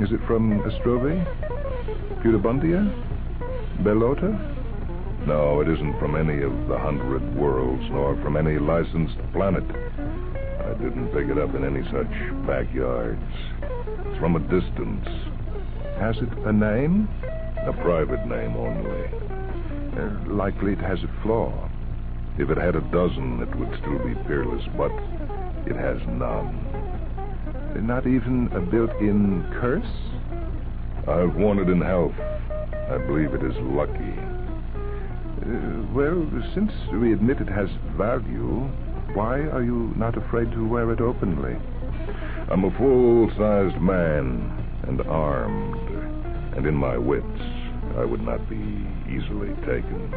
Is it from Astrovi? Pudibundia? Belota? No, it isn't from any of the 100 worlds, nor from any licensed planet. I didn't pick it up in any such backyards. It's from a distance. Has it a name? A private name only. Likely it has a flaw. If it had a dozen, it would still be peerless, but it has none. Not even a built-in curse? I've worn it in health. I believe it is lucky. Well, since we admit it has value, why are you not afraid to wear it openly? I'm a full-sized man and armed, and in my wits, I would not be easily taken.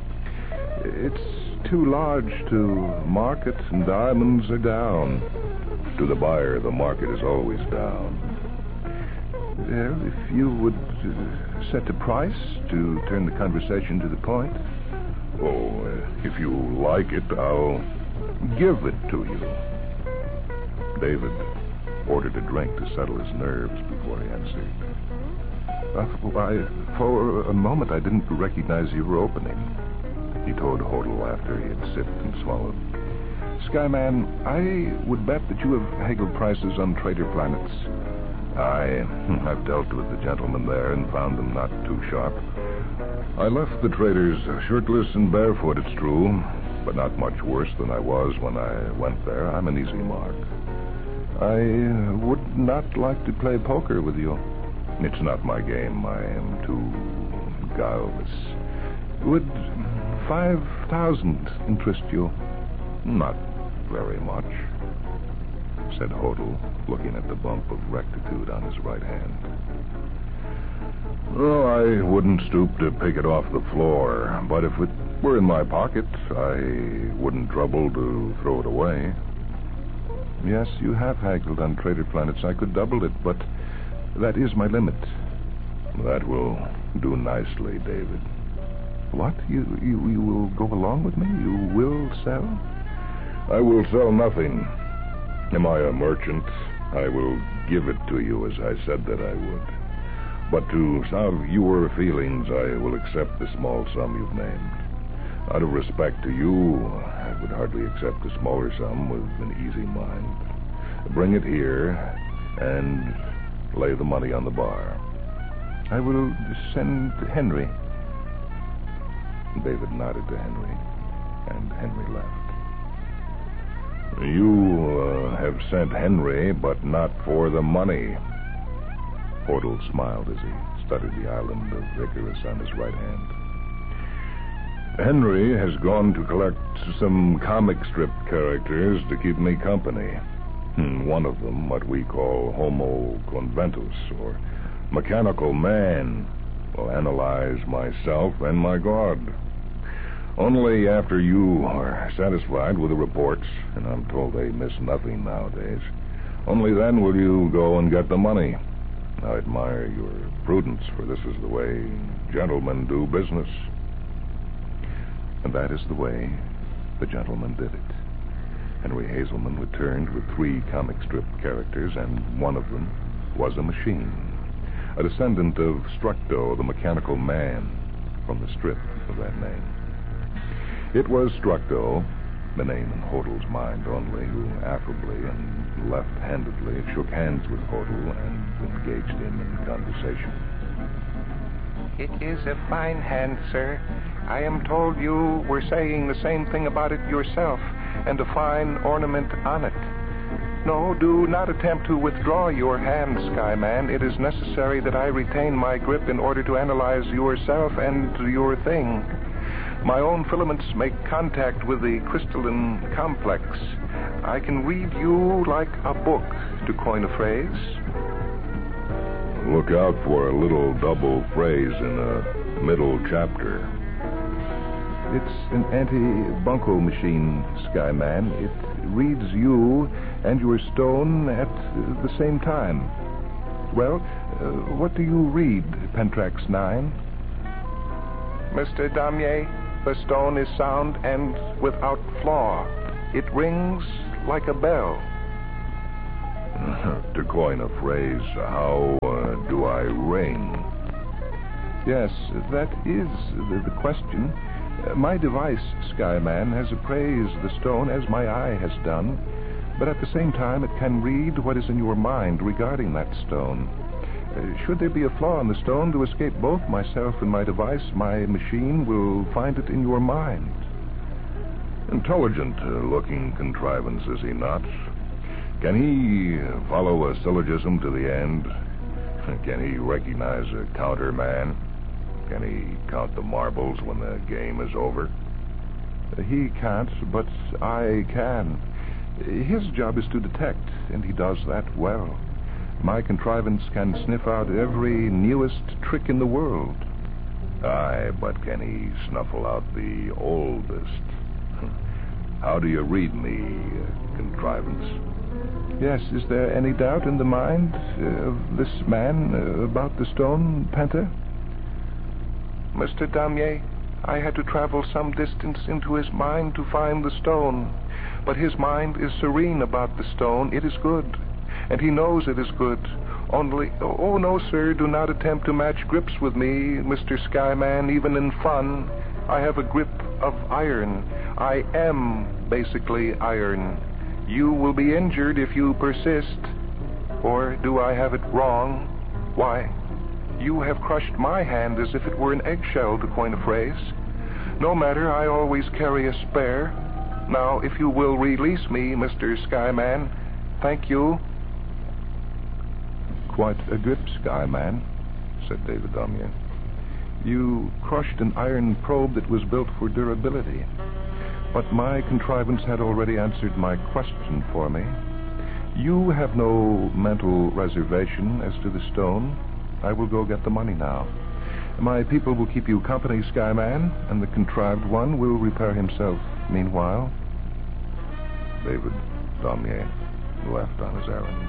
It's too large to market, and diamonds are down. To the buyer, the market is always down. Well, if you would set a price to turn the conversation to the point. Oh, if you like it, I'll give it to you. David ordered a drink to settle his nerves before he answered. For a moment, I didn't recognize your opening, he told Hodel after he had sipped and swallowed. Skyman, I would bet that you have haggled prices on trader planets. I've dealt with the gentlemen there and found them not too sharp. I left the traders shirtless and barefoot, it's true, but not much worse than I was when I went there. I'm an easy mark. I would not like to play poker with you. It's not my game. I am too guileless. Would 5,000 interest you? Not very much, said Hodel, looking at the bump of rectitude on his right hand. Oh, I wouldn't stoop to pick it off the floor, but if it were in my pocket, I wouldn't trouble to throw it away. Yes, you have haggled on trader planets. I could double it, but that is my limit. That will do nicely, David. What? You will go along with me? You will sell? I will sell nothing. Am I a merchant? I will give it to you as I said that I would. But to salve your feelings, I will accept the small sum you've named. Out of respect to you, I would hardly accept a smaller sum with an easy mind. Bring it here and lay the money on the bar. I will send Henry. David nodded to Henry, and Henry left. You have sent Henry, but not for the money. Hodel smiled as he studied the island of Icarus on his right hand. Henry has gone to collect some comic strip characters to keep me company. One of them, what we call Homo Conventus, or Mechanical Man, will analyze myself and my God. Only after you are satisfied with the reports, and I'm told they miss nothing nowadays, only then will you go and get the money. I admire your prudence, for this is the way gentlemen do business. And that is the way the gentleman did it. Henry Hazelman returned with 3 comic strip characters, and one of them was a machine, a descendant of Structo, the Mechanical Man, from the strip of that name. It was Structo, the name in Hodel's mind only, who affably and left-handedly shook hands with Hodel and engaged him in conversation. It is a fine hand, sir. I am told you were saying the same thing about it yourself, and a fine ornament on it. No, do not attempt to withdraw your hand, Skyman. It is necessary that I retain my grip in order to analyze yourself and your thing. My own filaments make contact with the crystalline complex. I can read you like a book, to coin a phrase. Look out for a little double phrase in a middle chapter. It's an anti-bunco machine, Skyman. It reads you and your stone at the same time. Well, what do you read, Pentrax 9? Mr. Damier, the stone is sound and without flaw. It rings like a bell. To coin a phrase, how ring? Yes, that is the question. My device, Skyman, has appraised the stone as my eye has done, but at the same time it can read what is in your mind regarding that stone. Should there be a flaw in the stone to escape both myself and my device, my machine will find it in your mind. Intelligent-looking contrivance, is he not? Can he follow a syllogism to the end? Can he recognize a counterman? Can he count the marbles when the game is over? He can't, but I can. His job is to detect, and he does that well. My contrivance can sniff out every newest trick in the world. Aye, but can he snuffle out the oldest? How do you read me, contrivance? Yes, is there any doubt in the mind of this man about the stone, Penta? Mr. Damier, I had to travel some distance into his mind to find the stone. But his mind is serene about the stone. It is good, and he knows it is good. Only, oh no, sir, do not attempt to match grips with me, Mr. Skyman, even in fun. I have a grip of iron. I am basically iron. You will be injured if you persist. Or do I have it wrong? Why, you have crushed my hand as if it were an eggshell, to coin a phrase. No matter, I always carry a spare. Now, if you will release me, Mr. Skyman, thank you. Quite a grip, Skyman, said David Damier. You crushed an iron probe that was built for durability. But my contrivance had already answered my question for me. You have no mental reservation as to the stone. I will go get the money now. My people will keep you company, Skyman, and the contrived one will repair himself meanwhile. David Damier left on his errand.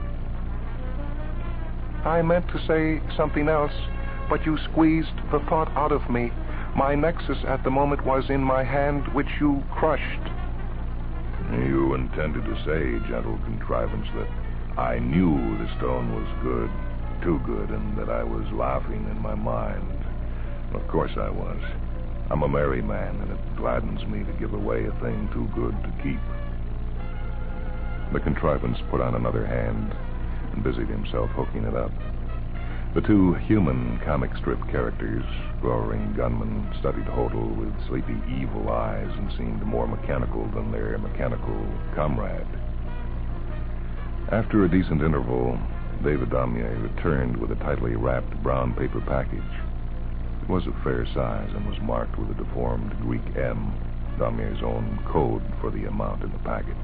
I meant to say something else, but you squeezed the thought out of me. My nexus at the moment was in my hand, which you crushed. You intended to say, gentle contrivance, that I knew the stone was good, too good, and that I was laughing in my mind. Of course I was. I'm a merry man, and it gladdens me to give away a thing too good to keep. The contrivance put on another hand and busied himself hooking it up. The two human comic strip characters, glowering gunmen, studied Hodel with sleepy, evil eyes and seemed more mechanical than their mechanical comrade. After a decent interval, David Damier returned with a tightly wrapped brown paper package. It was of fair size and was marked with a deformed Greek M, Damier's own code for the amount in the packet.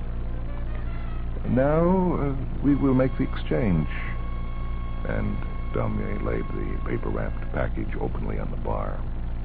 Now, we will make the exchange. And Damier laid the paper-wrapped package openly on the bar.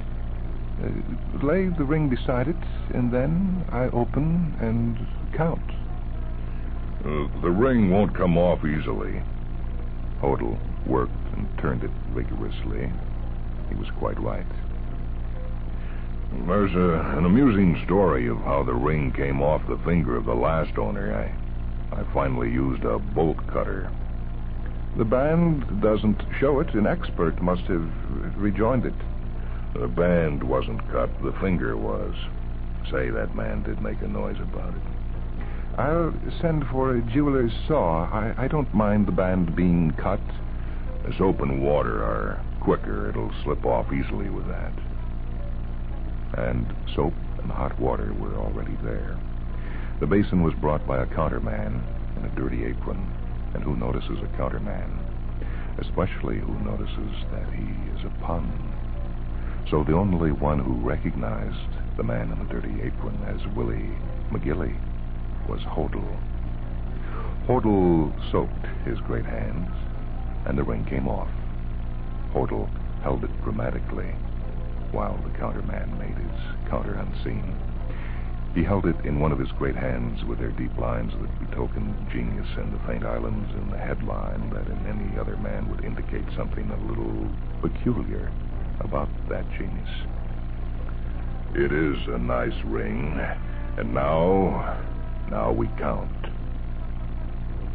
Lay the ring beside it, and then I open and count. The ring won't come off easily. Hodel worked and turned it vigorously. He was quite right. There's an amusing story of how the ring came off the finger of the last owner. I finally used a bolt cutter. The band doesn't show it. An expert must have rejoined it. The band wasn't cut. The finger was. Say, that man did make a noise about it. I'll send for a jeweler's saw. I don't mind the band being cut. The soap and water are quicker. It'll slip off easily with that. And soap and hot water were already there. The basin was brought by a counterman in a dirty apron. And who notices a counterman? Especially who notices that he is a pun. So the only one who recognized the man in the dirty apron as Willie McGilly was Hodel. Hodel soaked his great hands, and the ring came off. Hodel held it dramatically, while the counterman made his counter unseen. He held it in one of his great hands with their deep lines that betokened genius and the faint islands in the headline that in any other man would indicate something a little peculiar about that genius. It is a nice ring, and now we count.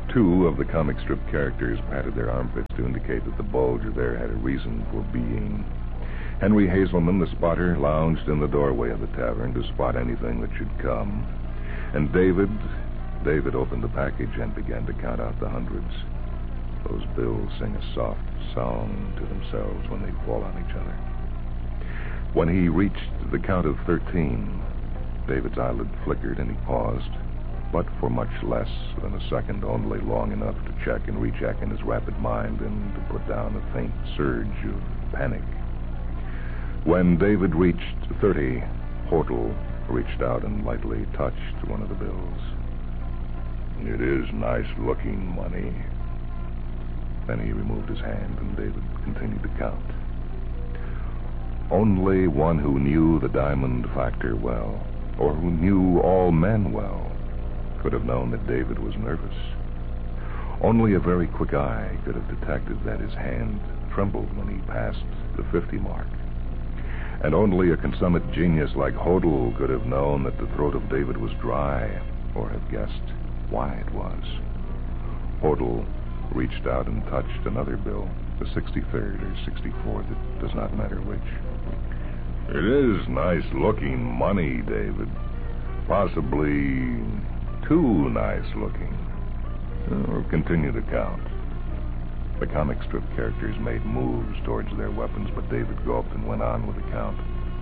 Two of the comic strip characters patted their armpits to indicate that the bulge there had a reason for being. Henry Hazelman, the spotter, lounged in the doorway of the tavern to spot anything that should come. And David opened the package and began to count out the hundreds. Those bills sing a soft song to themselves when they fall on each other. When he reached the count of 13, David's eyelid flickered and he paused, but for much less than a second, only long enough to check and recheck in his rapid mind and to put down a faint surge of panic. When David reached 30, Hortel reached out and lightly touched one of the bills. It is nice-looking money. Then he removed his hand, and David continued to count. Only one who knew the diamond factor well, or who knew all men well, could have known that David was nervous. Only a very quick eye could have detected that his hand trembled when he passed the 50 mark. And only a consummate genius like Hodel could have known that the throat of David was dry, or have guessed why it was. Hodel reached out and touched another bill, the 63rd or 64th, it does not matter which. It is nice-looking money, David. Possibly too nice-looking. Continue to count. The comic strip characters made moves towards their weapons, but David gulped and went on with the count.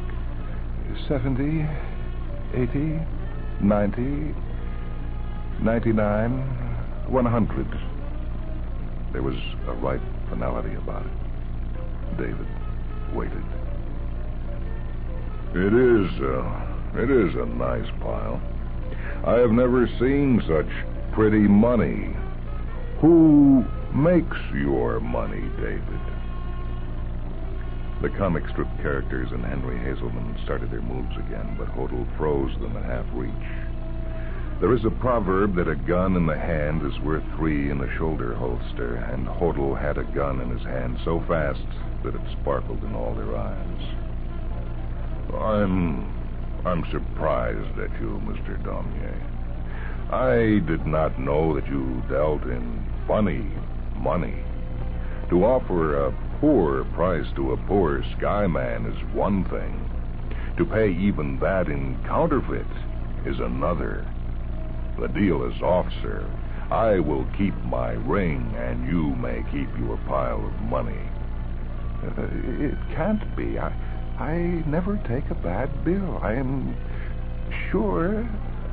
70, 80, 90, 99, 100. There was a right finality about it. David waited. It is a nice pile. I have never seen such pretty money. Who makes your money, David? The comic strip characters and Henry Hazelman started their moves again, but Hodel froze them at half reach. There is a proverb that a gun in the hand is worth 3 in the shoulder holster, and Hodel had a gun in his hand so fast that it sparkled in all their eyes. I'm surprised at you, Mr. Daumier. I did not know that you dealt in funny money. To offer a poor price to a poor skyman is one thing. To pay even that in counterfeit is another. The deal is off, sir. I will keep my ring, and you may keep your pile of money. It can't be. I never take a bad bill. I am sure.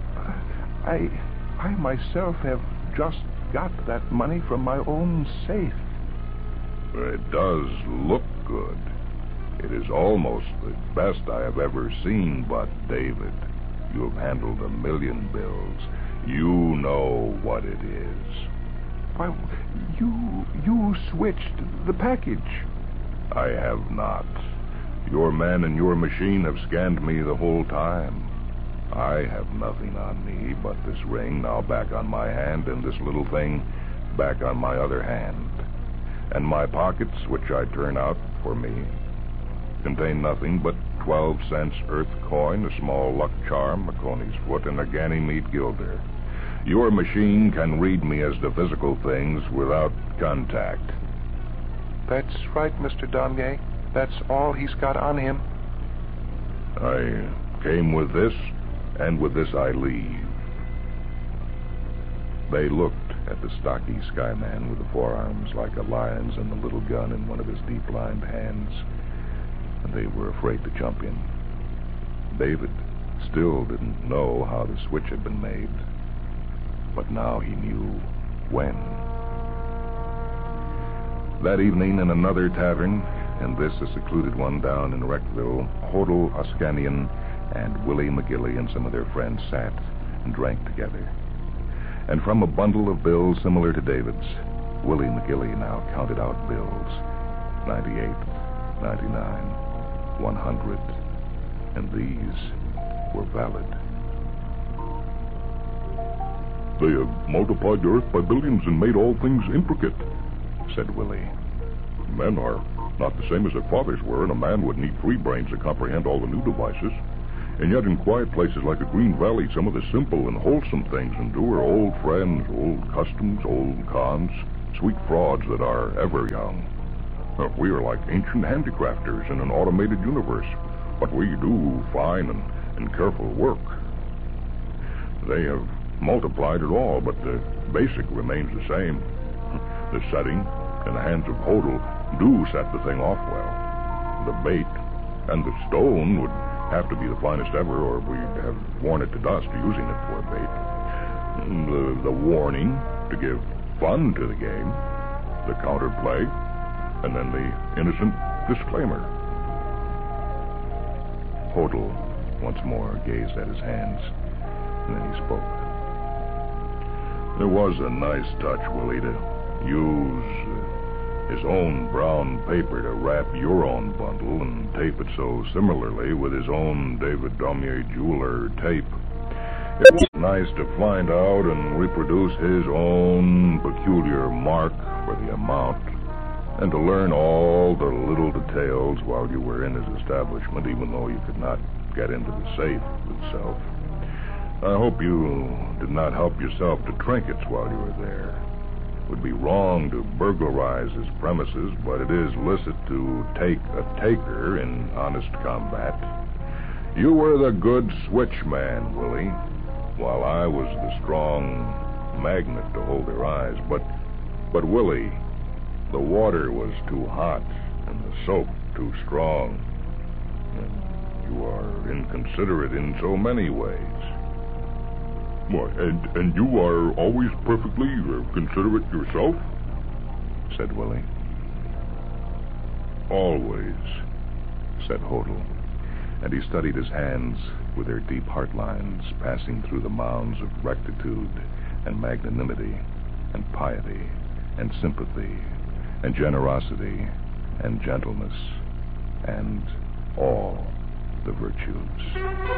I myself have just got that money from my own safe. It does look good. It is almost the best I have ever seen, but, David, you have handled 1,000,000 bills. You know what it is. Why, you switched the package. I have not. Your man and your machine have scanned me the whole time. I have nothing on me but this ring now back on my hand and this little thing back on my other hand. And my pockets, which I turn out for me, contain nothing but 12-cents earth coin, a small luck charm, a coney's foot, and a Ganymede guilder. Your machine can read me as to physical things without contact. That's right, Mr. Daumier. That's all he's got on him. I came with this, and with this I leave. They looked at the stocky skyman with the forearms like a lion's and the little gun in one of his deep-lined hands, and they were afraid to jump in. David still didn't know how the switch had been made, but now he knew when. That evening in another tavern, and this a secluded one down in Wreckville, Hodel Oskanian and Willie McGilly and some of their friends sat and drank together. And from a bundle of bills similar to David's, Willie McGilly now counted out bills. 98, 99, 100. And these were valid. They have multiplied the earth by billions and made all things intricate, said Willie. Men are not the same as their fathers were, and a man would need 3 brains to comprehend all the new devices. And yet in quiet places like the Green Valley, some of the simple and wholesome things endure. Old friends, old customs, old cons, sweet frauds that are ever young. We are like ancient handicrafters in an automated universe, but we do fine and careful work. They have multiplied it all, but the basic remains the same. The setting in the hands of Hodel do set the thing off well. The bait and the stone would have to be the finest ever, or we'd have worn it to dust using it for a bait. The warning to give fun to the game, the counterplay, and then the innocent disclaimer. Hodel once more gazed at his hands, and then he spoke. There was a nice touch, Willie, to use his own brown paper to wrap your own bundle and tape it so similarly with his own David Daumier jeweler tape. It was nice to find out and reproduce his own peculiar mark for the amount, and to learn all the little details while you were in his establishment, even though you could not get into the safe itself. I hope you did not help yourself to trinkets while you were there. It would be wrong to burglarize his premises, but it is licit to take a taker in honest combat. You were the good switchman, Willie, while I was the strong magnet to hold their eyes. But Willie, the water was too hot and the soap too strong. And you are inconsiderate in so many ways. Why, and you are always perfectly considerate yourself? Said Willie. Always, said Hodel, and he studied his hands with their deep heart lines passing through the mounds of rectitude and magnanimity and piety and sympathy and generosity and gentleness and all the virtues.